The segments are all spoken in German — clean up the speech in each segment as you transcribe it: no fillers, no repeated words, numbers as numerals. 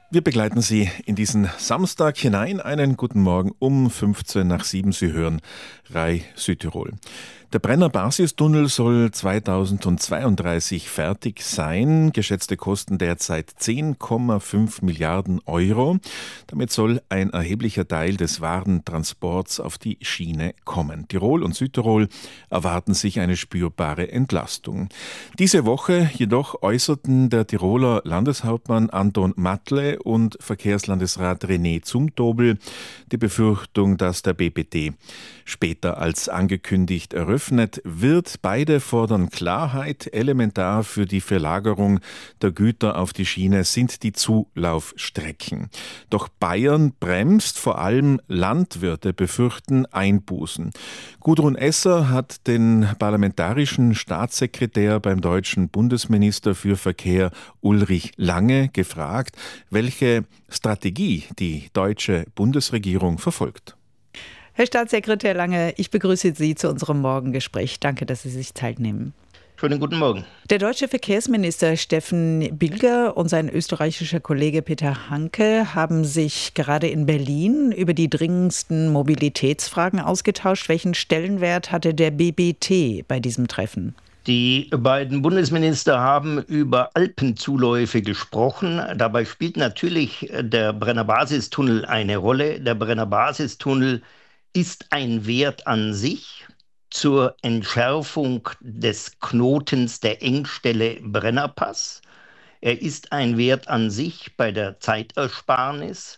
Wir begleiten Sie in diesen Samstag hinein. Einen guten Morgen um 15 nach 7. Sie hören RAI Südtirol. Der Brenner Basistunnel soll 2032 fertig sein. Geschätzte Kosten derzeit 10,5 Milliarden Euro. Damit soll ein erheblicher Teil des Warentransports auf die Schiene kommen. Tirol und Südtirol erwarten sich eine spürbare Entlastung. Diese Woche jedoch äußerten der Tiroler Landeshauptmann Anton Matle und Verkehrslandesrat René Zumtobel die Befürchtung, dass der BPT später als angekündigt eröffnet wird. Beide fordern Klarheit. Elementar für die Verlagerung der Güter auf die Schiene sind die Zulaufstrecken. Doch Bayern bremst, vor allem Landwirte befürchten Einbußen. Gudrun Esser hat den parlamentarischen Staatssekretär beim deutschen Bundesminister für Verkehr Ulrich Lange gefragt, welche Strategie die deutsche Bundesregierung verfolgt. Herr Staatssekretär Lange, ich begrüße Sie zu unserem Morgengespräch. Danke, dass Sie sich Zeit nehmen. Schönen guten Morgen. Der deutsche Verkehrsminister Steffen Bilger und sein österreichischer Kollege Peter Hanke haben sich gerade in Berlin über die dringendsten Mobilitätsfragen ausgetauscht. Welchen Stellenwert hatte der BBT bei diesem Treffen? Die beiden Bundesminister haben über Alpenzuläufe gesprochen. Dabei spielt natürlich der Brenner-Basistunnel eine Rolle. Der Brenner-Basistunnel ist ein Wert an sich zur Entschärfung des Knotens der Engstelle Brennerpass. Er ist ein Wert an sich bei der Zeitersparnis.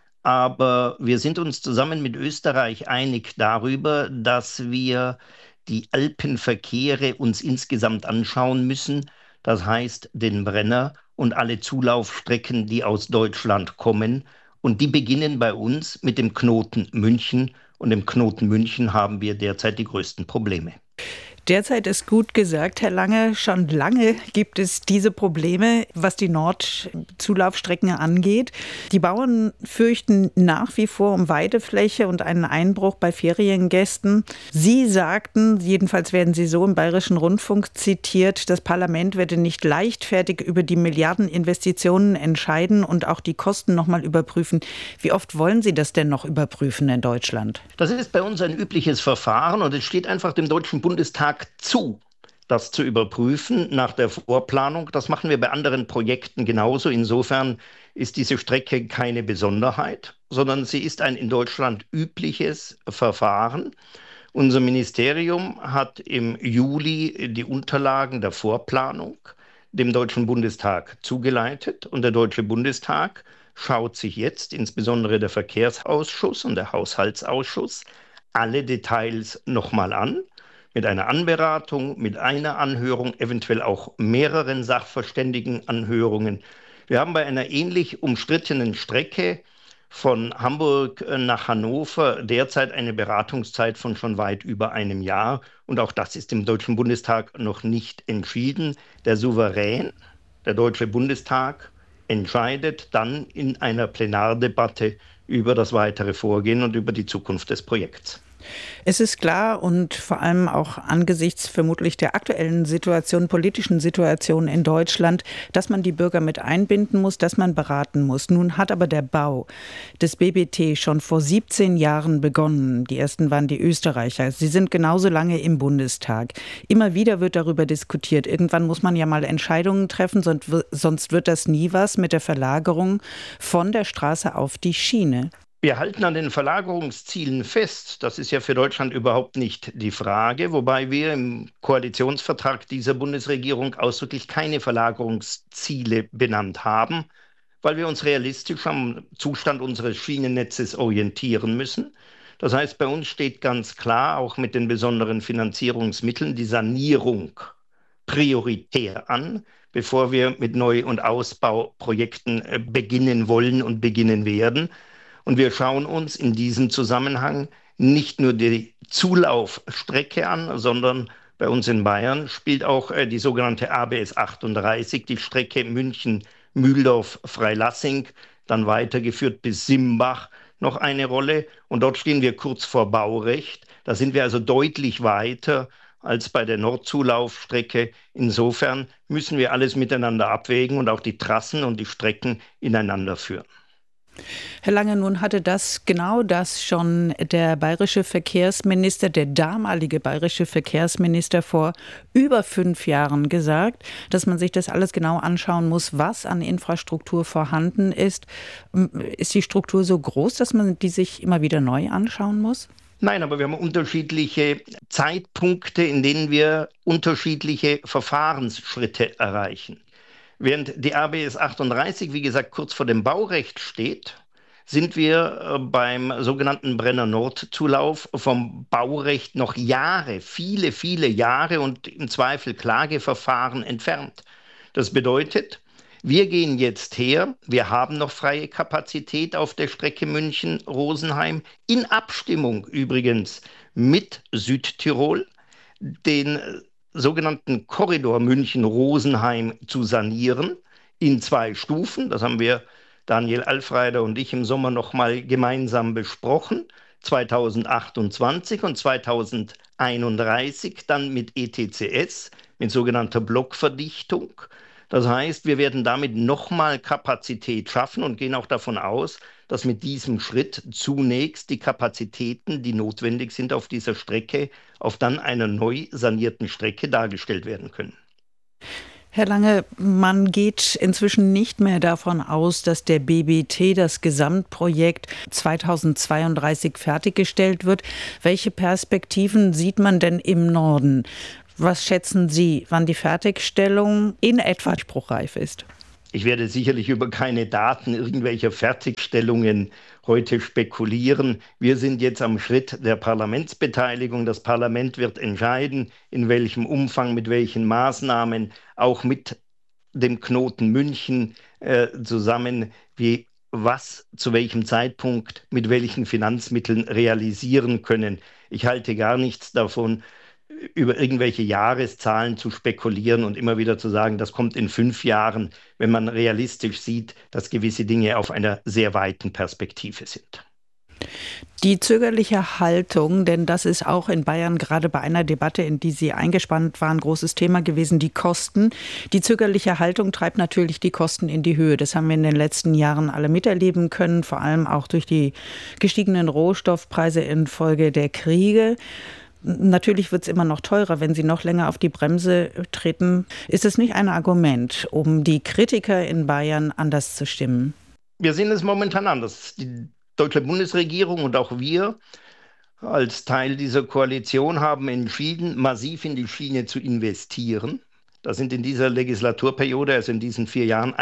Aber wir sind uns zusammen mit Österreich einig darüber, dass wir die Alpenverkehre uns insgesamt anschauen müssen. Das heißt, den Brenner und alle Zulaufstrecken, die aus Deutschland kommen. Und die beginnen bei uns mit dem Knoten München. Und im Knoten München haben wir derzeit die größten Probleme. Derzeit ist gut gesagt, Herr Lange. Schon lange gibt es diese Probleme, was die Nordzulaufstrecken angeht. Die Bauern fürchten nach wie vor um Weidefläche und einen Einbruch bei Feriengästen. Sie sagten, jedenfalls werden Sie so im Bayerischen Rundfunk zitiert, das Parlament werde nicht leichtfertig über die Milliardeninvestitionen entscheiden und auch die Kosten nochmal überprüfen. Wie oft wollen Sie das denn noch überprüfen in Deutschland? Das ist bei uns ein übliches Verfahren und es steht einfach dem Deutschen Bundestag zu, das zu überprüfen nach der Vorplanung. Das machen wir bei anderen Projekten genauso. Insofern ist diese Strecke keine Besonderheit, sondern sie ist ein in Deutschland übliches Verfahren. Unser Ministerium hat im Juli die Unterlagen der Vorplanung dem Deutschen Bundestag zugeleitet und der Deutsche Bundestag schaut sich jetzt, insbesondere der Verkehrsausschuss und der Haushaltsausschuss, alle Details nochmal an. Mit einer Anberatung, mit einer Anhörung, eventuell auch mehreren Sachverständigenanhörungen. Wir haben bei einer ähnlich umstrittenen Strecke von Hamburg nach Hannover derzeit eine Beratungszeit von schon weit über einem Jahr. Und auch das ist im Deutschen Bundestag noch nicht entschieden. Der Souverän, der Deutsche Bundestag, entscheidet dann in einer Plenardebatte über das weitere Vorgehen und über die Zukunft des Projekts. Es ist klar und vor allem auch angesichts vermutlich der aktuellen Situation, politischen Situation in Deutschland, dass man die Bürger mit einbinden muss, dass man beraten muss. Nun hat aber der Bau des BBT schon vor 17 Jahren begonnen. Die ersten waren die Österreicher. Sie sind genauso lange im Bundestag. Immer wieder wird darüber diskutiert. Irgendwann muss man ja mal Entscheidungen treffen, sonst wird das nie was mit der Verlagerung von der Straße auf die Schiene. Wir halten an den Verlagerungszielen fest. Das ist ja für Deutschland überhaupt nicht die Frage, wobei wir im Koalitionsvertrag dieser Bundesregierung ausdrücklich keine Verlagerungsziele benannt haben, weil wir uns realistisch am Zustand unseres Schienennetzes orientieren müssen. Das heißt, bei uns steht ganz klar, auch mit den besonderen Finanzierungsmitteln, die Sanierung prioritär an, bevor wir mit Neu- und Ausbauprojekten beginnen wollen und beginnen werden. Und wir schauen uns in diesem Zusammenhang nicht nur die Zulaufstrecke an, sondern bei uns in Bayern spielt auch die sogenannte ABS 38, die Strecke München-Mühldorf-Freilassing, dann weitergeführt bis Simbach, noch eine Rolle. Und dort stehen wir kurz vor Baurecht. Da sind wir also deutlich weiter als bei der Nordzulaufstrecke. Insofern müssen wir alles miteinander abwägen und auch die Trassen und die Strecken ineinander führen. Herr Lange, nun hatte genau das schon der bayerische Verkehrsminister, der damalige bayerische Verkehrsminister vor über 5 Jahren gesagt, dass man sich das alles genau anschauen muss, was an Infrastruktur vorhanden ist. Ist die Struktur so groß, dass man die sich immer wieder neu anschauen muss? Nein, aber wir haben unterschiedliche Zeitpunkte, in denen wir unterschiedliche Verfahrensschritte erreichen. Während die ABS 38, wie gesagt, kurz vor dem Baurecht steht, sind wir beim sogenannten Brenner-Nord-Zulauf vom Baurecht noch Jahre, viele, viele Jahre und im Zweifel Klageverfahren entfernt. Das bedeutet, wir gehen jetzt her, wir haben noch freie Kapazität auf der Strecke München-Rosenheim, in Abstimmung übrigens mit Südtirol, den sogenannten Korridor München-Rosenheim zu sanieren, in 2 Stufen. Das haben wir, Daniel Alfreider und ich, im Sommer noch mal gemeinsam besprochen. 2028 und 2031 dann mit ETCS, mit sogenannter Blockverdichtung. Das heißt, wir werden damit nochmal Kapazität schaffen und gehen auch davon aus, dass mit diesem Schritt zunächst die Kapazitäten, die notwendig sind auf dieser Strecke, auf dann einer neu sanierten Strecke dargestellt werden können. Herr Lange, man geht inzwischen nicht mehr davon aus, dass der BBT, das Gesamtprojekt, 2032 fertiggestellt wird. Welche Perspektiven sieht man denn im Norden? Was schätzen Sie, wann die Fertigstellung in etwa spruchreif ist? Ich werde sicherlich über keine Daten irgendwelcher Fertigstellungen heute spekulieren. Wir sind jetzt am Schritt der Parlamentsbeteiligung. Das Parlament wird entscheiden, in welchem Umfang, mit welchen Maßnahmen, auch mit dem Knoten München zusammen, was zu welchem Zeitpunkt mit welchen Finanzmitteln realisieren können. Ich halte gar nichts davon, über irgendwelche Jahreszahlen zu spekulieren und immer wieder zu sagen, das kommt in 5 Jahren, wenn man realistisch sieht, dass gewisse Dinge auf einer sehr weiten Perspektive sind. Die zögerliche Haltung, denn das ist auch in Bayern gerade bei einer Debatte, in die Sie eingespannt waren, großes Thema gewesen, die Kosten. Die zögerliche Haltung treibt natürlich die Kosten in die Höhe. Das haben wir in den letzten Jahren alle miterleben können, vor allem auch durch die gestiegenen Rohstoffpreise infolge der Kriege. Natürlich wird es immer noch teurer, wenn Sie noch länger auf die Bremse treten. Ist es nicht ein Argument, um die Kritiker in Bayern anders zu stimmen? Wir sehen es momentan anders. Die deutsche Bundesregierung und auch wir als Teil dieser Koalition haben entschieden, massiv in die Schiene zu investieren. Das sind in dieser Legislaturperiode, also in diesen 4 Jahren,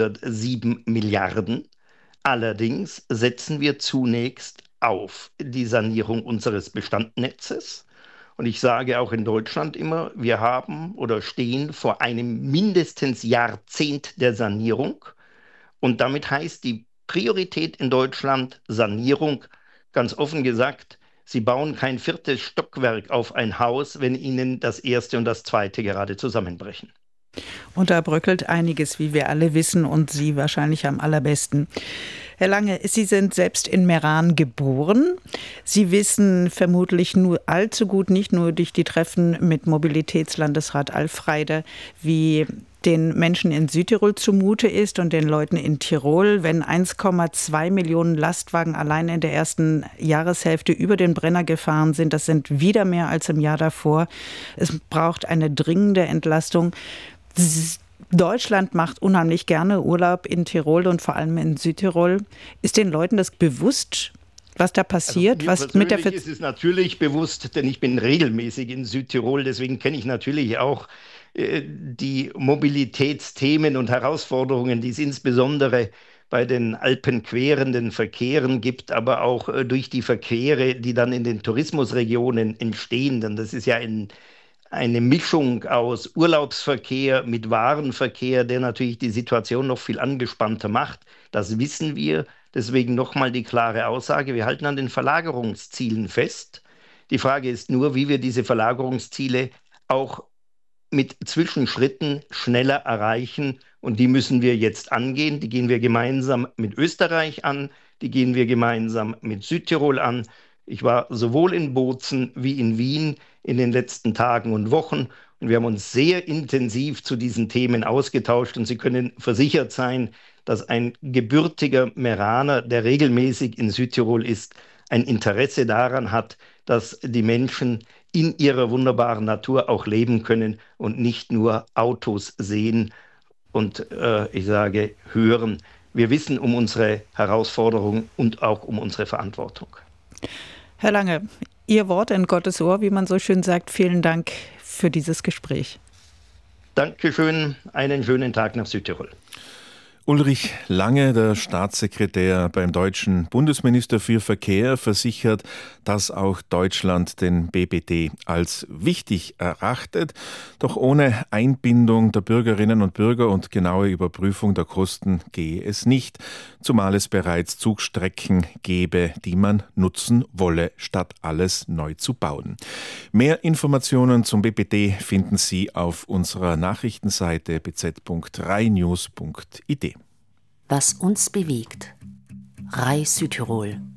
107 Milliarden. Allerdings setzen wir zunächst auf die Sanierung unseres Bestandnetzes. Und ich sage auch in Deutschland immer, wir haben oder stehen vor einem mindestens Jahrzehnt der Sanierung. Und damit heißt die Priorität in Deutschland Sanierung. Ganz offen gesagt, Sie bauen kein 4. Stockwerk auf ein Haus, wenn Ihnen das 1. und das 2. gerade zusammenbrechen. Und da bröckelt einiges, wie wir alle wissen, und Sie wahrscheinlich am allerbesten. Herr Lange, Sie sind selbst in Meran geboren. Sie wissen vermutlich nur allzu gut, nicht nur durch die Treffen mit Mobilitätslandesrat Alfreider, wie den Menschen in Südtirol zumute ist und den Leuten in Tirol, wenn 1,2 Millionen Lastwagen allein in der ersten Jahreshälfte über den Brenner gefahren sind. Das sind wieder mehr als im Jahr davor. Es braucht eine dringende Entlastung. Deutschland macht unheimlich gerne Urlaub in Tirol und vor allem in Südtirol. Ist den Leuten das bewusst, was da passiert? Also mir persönlich ist es natürlich bewusst, denn ich bin regelmäßig in Südtirol. Deswegen kenne ich natürlich auch die Mobilitätsthemen und Herausforderungen, die es insbesondere bei den alpenquerenden Verkehren gibt, aber auch durch die Verkehre, die dann in den Tourismusregionen entstehen. Denn das ist ja eine Mischung aus Urlaubsverkehr mit Warenverkehr, der natürlich die Situation noch viel angespannter macht. Das wissen wir. Deswegen nochmal die klare Aussage, wir halten an den Verlagerungszielen fest. Die Frage ist nur, wie wir diese Verlagerungsziele auch mit Zwischenschritten schneller erreichen. Und die müssen wir jetzt angehen. Die gehen wir gemeinsam mit Österreich an, die gehen wir gemeinsam mit Südtirol an. Ich war sowohl in Bozen wie in Wien in den letzten Tagen und Wochen. Und wir haben uns sehr intensiv zu diesen Themen ausgetauscht. Und Sie können versichert sein, dass ein gebürtiger Meraner, der regelmäßig in Südtirol ist, ein Interesse daran hat, dass die Menschen in ihrer wunderbaren Natur auch leben können und nicht nur Autos sehen und ich sage hören. Wir wissen um unsere Herausforderungen und auch um unsere Verantwortung. Herr Lange, Ihr Wort in Gottes Ohr, wie man so schön sagt. Vielen Dank für dieses Gespräch. Dankeschön, einen schönen Tag nach Südtirol. Ulrich Lange, der Staatssekretär beim deutschen Bundesminister für Verkehr, versichert, dass auch Deutschland den BBT als wichtig erachtet. Doch ohne Einbindung der Bürgerinnen und Bürger und genaue Überprüfung der Kosten gehe es nicht, zumal es bereits Zugstrecken gäbe, die man nutzen wolle, statt alles neu zu bauen. Mehr Informationen zum BBT finden Sie auf unserer Nachrichtenseite bz.reinews.it. Was uns bewegt. RAI Südtirol.